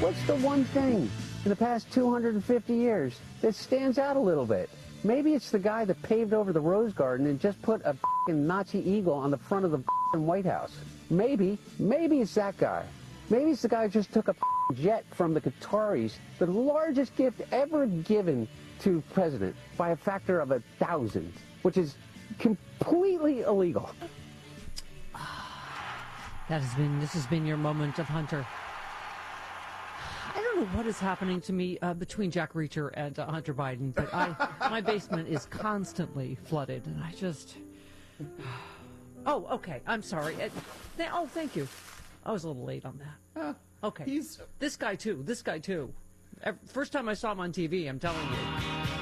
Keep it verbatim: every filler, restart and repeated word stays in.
What's the one thing in the past two hundred fifty years that stands out a little bit? Maybe it's the guy that paved over the Rose Garden and just put a f***ing Nazi eagle on the front of the f***ing White House. Maybe, maybe it's that guy. Maybe it's the guy who just took a f***ing jet from the Qataris, the largest gift ever given to president by a factor of a thousand, which is completely illegal. That has been, this has been your moment of Hunter. I don't know what is happening to me uh, between Jack Reacher and uh, Hunter Biden, but I, my basement is constantly flooded, and I just... Oh, okay, I'm sorry. Uh, th- oh, thank you. I was a little late on that. Uh, okay. He's... This guy, too. This guy, too. First time I saw him on T V, I'm telling you.